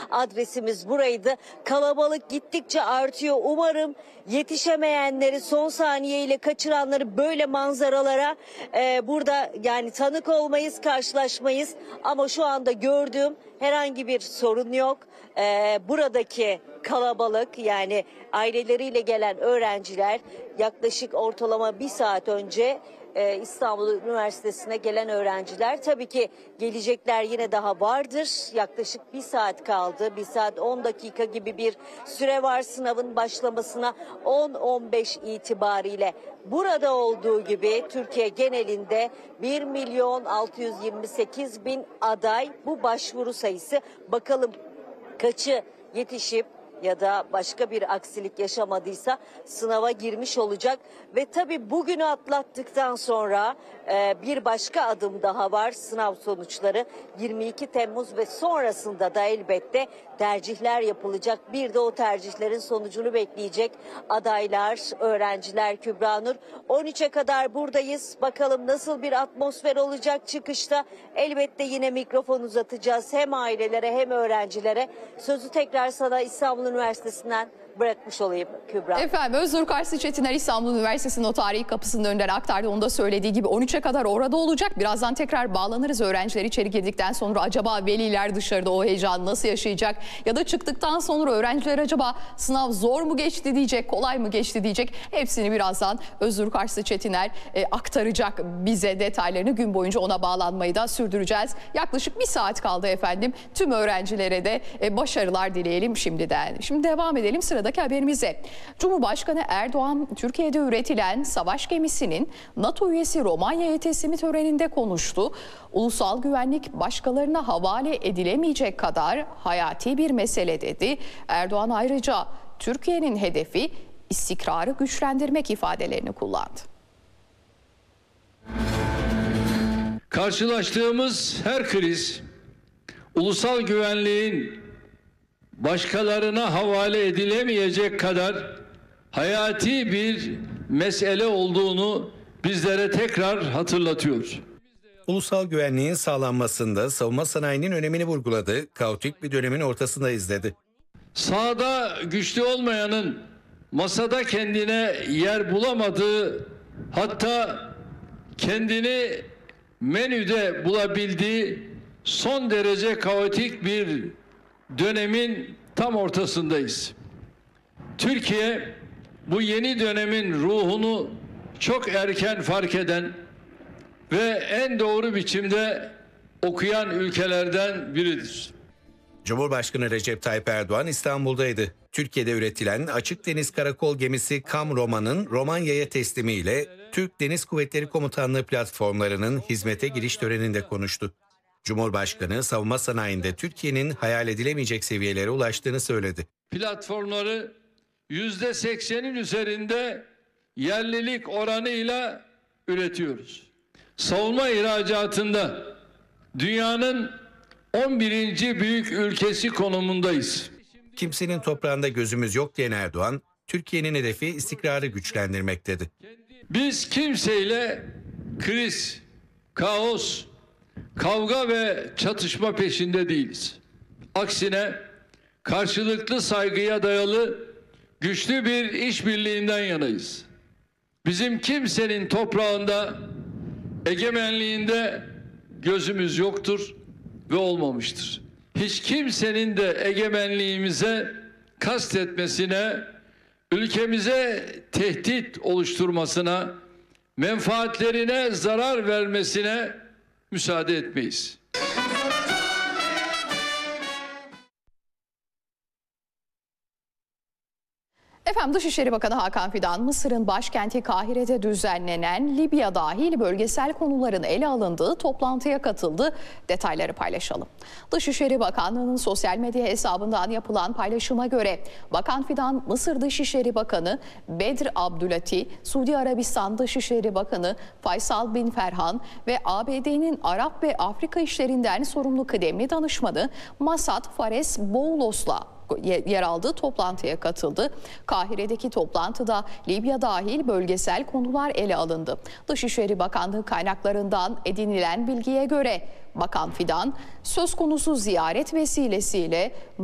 adresimiz buraydı. Kalabalık gittikçe artıyor. Umarım yetişemeyenleri, son saniyeyle kaçıranları böyle manzaralara burada yani tanık olmayız, karşılaşmayız. Ama şu anda gördüğüm herhangi bir sorun yok. Buradaki kalabalık, yani aileleriyle gelen öğrenciler yaklaşık ortalama 1 saat önce İstanbul Üniversitesi'ne gelen öğrenciler, tabii ki gelecekler yine daha vardır. Yaklaşık 1 saat kaldı. 1 saat 10 dakika gibi bir süre var sınavın başlamasına. 10-15 itibariyle burada olduğu gibi Türkiye genelinde 1.628.000 aday bu başvuru sayısı. Bakalım kaçı yetişip ya da başka bir aksilik yaşamadıysa sınava girmiş olacak. Ve tabii bugünü atlattıktan sonra bir başka adım daha var. Sınav sonuçları 22 Temmuz ve sonrasında da elbette tercihler yapılacak. Bir de o tercihlerin sonucunu bekleyecek adaylar, öğrenciler. Kübra Nur, 13'e kadar buradayız. Bakalım nasıl bir atmosfer olacak çıkışta. Elbette yine mikrofon uzatacağız hem ailelere hem öğrencilere. Sözü tekrar sana İstanbul Üniversitesi'nden bırakmış olayım Kübra. Efendim, Özgür Karslı Çetiner İstanbul Üniversitesi'nin o tarihi kapısının önünden aktardı. Onu da söylediği gibi 13'e kadar orada olacak. Birazdan tekrar bağlanırız. Öğrenciler içeri girdikten sonra acaba veliler dışarıda o heyecanı nasıl yaşayacak? Ya da çıktıktan sonra öğrenciler acaba sınav zor mu geçti diyecek, kolay mı geçti diyecek? Hepsini birazdan Özgür Karslı Çetiner aktaracak bize detaylarını. Gün boyunca ona bağlanmayı da sürdüreceğiz. Yaklaşık 1 saat kaldı efendim. Tüm öğrencilere de başarılar dileyelim şimdiden. Şimdi devam edelim sıradaki haberimize. Cumhurbaşkanı Erdoğan, Türkiye'de üretilen savaş gemisinin NATO üyesi Romanya'ya teslimi töreninde konuştu. Ulusal güvenlik başkalarına havale edilemeyecek kadar hayati bir mesele dedi. Erdoğan ayrıca Türkiye'nin hedefi istikrarı güçlendirmek ifadelerini kullandı. Karşılaştığımız her kriz ulusal güvenliğin başkalarına havale edilemeyecek kadar hayati bir mesele olduğunu bizlere tekrar hatırlatıyor. Ulusal güvenliğin sağlanmasında savunma sanayinin önemini vurguladı. Kaotik bir dönemin ortasındayız dedi. Sahada güçlü olmayanın masada kendine yer bulamadığı, hatta kendini menüde bulabildiği son derece kaotik bir dönemin tam ortasındayız. Türkiye bu yeni dönemin ruhunu çok erken fark eden ve en doğru biçimde okuyan ülkelerden biridir. Cumhurbaşkanı Recep Tayyip Erdoğan İstanbul'daydı. Türkiye'de üretilen açık deniz karakol gemisi Kam Roma'nın Romanya'ya teslimiyle Türk Deniz Kuvvetleri Komutanlığı platformlarının hizmete giriş töreninde konuştu. Cumhurbaşkanı savunma sanayinde Türkiye'nin hayal edilemeyecek seviyelere ulaştığını söyledi. Platformları %80'in üzerinde yerlilik oranıyla üretiyoruz. Savunma ihracatında dünyanın 11. büyük ülkesi konumundayız. Kimsenin toprağında gözümüz yok diyen Erdoğan, Türkiye'nin hedefi istikrarı güçlendirmek dedi. Biz kimseyle kriz, kaos, kavga ve çatışma peşinde değiliz. Aksine karşılıklı saygıya dayalı güçlü bir işbirliğinden yanayız. Bizim kimsenin toprağında, egemenliğinde gözümüz yoktur ve olmamıştır. Hiç kimsenin de egemenliğimize kastetmesine, ülkemize tehdit oluşturmasına, menfaatlerine zarar vermesine müsaade etmeyiz. Efendim, Dışişleri Bakanı Hakan Fidan, Mısır'ın başkenti Kahire'de düzenlenen Libya dahil bölgesel konuların ele alındığı toplantıya katıldı. Detayları paylaşalım. Dışişleri Bakanlığı'nın sosyal medya hesabından yapılan paylaşıma göre Bakan Fidan, Mısır Dışişleri Bakanı Bedr Abdülati, Suudi Arabistan Dışişleri Bakanı Faysal bin Ferhan ve ABD'nin Arap ve Afrika işlerinden sorumlu kıdemli danışmanı Masad Fares Boulos'la yer aldığı toplantıya katıldı. Kahire'deki toplantıda Libya dahil bölgesel konular ele alındı. Dışişleri Bakanlığı kaynaklarından edinilen bilgiye göre Bakan Fidan söz konusu ziyaret vesilesiyle